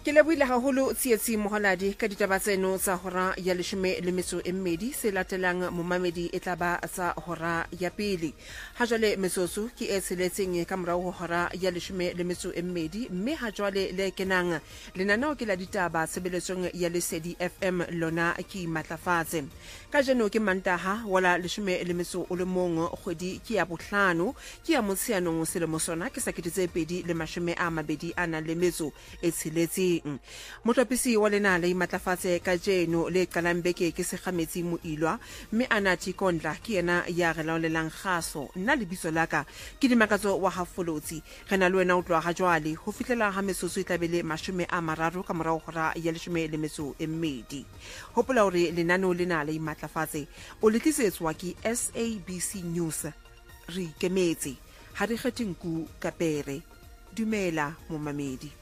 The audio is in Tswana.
Ke lebohile haholo tsietsi moholadi ka ditaba tseno tsa hora ya 12 se latelang momamedi e tla ba tsa hora ya pele. Ha jwale metsotso ke e tsheletseng ka morao ho hora ya 12 mme ha jwale le kenang lenaneo ke la ditaba sebeletsong ya Lesedi FM lona ke matlafatse. Ka jeno ke Mantaha wala 11 kgwedi ke ya bohlano ke ya Motsheanong selemo sona ke sa 2020 ana le metso e tsheletseng. Motlapisi wa lena le matlafatse ka jeno le qalang beke ke sekgametsi moilwa mme Anathi Kondla ke yena ya re laolelang kgaso nna le bitso laka ke Dimakatso wa Hafolotsi rena le wena o tloa ha jwale ho fihlela ha metsotso e tlabele 30 ka morao hora ya 12 hopola hore lenaneo lena le matlafatse o le tlisetswa ke SABC News re ikemetse ha re kgethe nku kapere dumela momamedi.